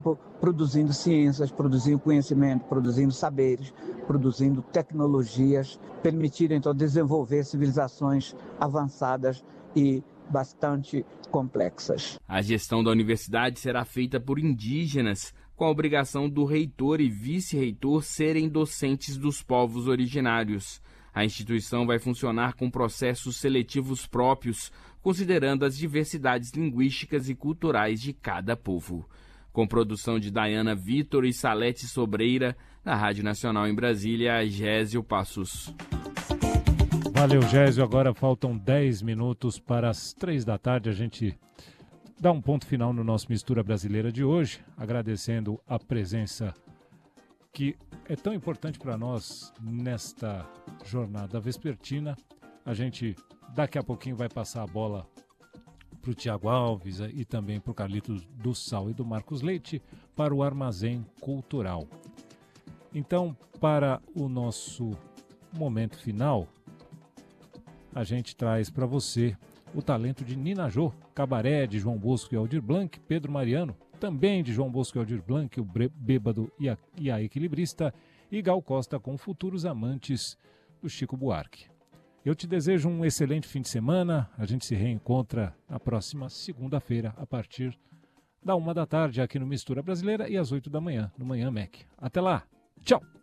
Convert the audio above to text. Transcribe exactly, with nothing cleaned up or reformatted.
produzindo ciências, produzindo conhecimento, produzindo saberes, produzindo tecnologias, permitindo então desenvolver civilizações avançadas e bastante complexas. A gestão da universidade será feita por indígenas, com a obrigação do reitor e vice-reitor serem docentes dos povos originários. A instituição vai funcionar com processos seletivos próprios, considerando as diversidades linguísticas e culturais de cada povo. Com produção de Dayana Vitor e Salete Sobreira, na Rádio Nacional em Brasília, Gésio Passos. Valeu, Gésio. Agora faltam dez minutos para as três da tarde. A gente dá um ponto final no nosso Mistura Brasileira de hoje, agradecendo a presença que é tão importante para nós nesta jornada vespertina. A gente daqui a pouquinho vai passar a bola para o Tiago Alves e também para o Carlitos do Sal e do Marcos Leite para o Armazém Cultural. Então, para o nosso momento final, a gente traz para você o talento de Nina Jô, Cabaré de João Bosco e Aldir Blanc, Pedro Mariano, também de João Bosco e Aldir Blanc, o Bêbado e a, e a Equilibrista, e Gal Costa com Futuros Amantes do Chico Buarque. Eu te desejo um excelente fim de semana. A gente se reencontra na próxima segunda-feira, a partir da uma da tarde, aqui no Mistura Brasileira e às oito da manhã, no Manhã Mac. Até lá. Tchau.